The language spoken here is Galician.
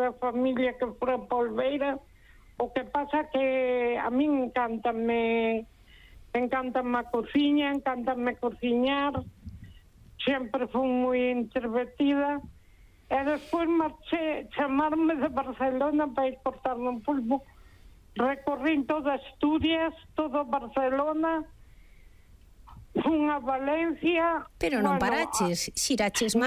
toda a familia que fora polveira. O que pasa que a min encántame a cociña, encántame cociñar, sempre fui moi introvertida, e despois marché, chamarme de Barcelona para ir cortar un pulpo. Recorrín toda Asturias, todo Barcelona, fun a Valencia. Pero non paraches, xiraches máis.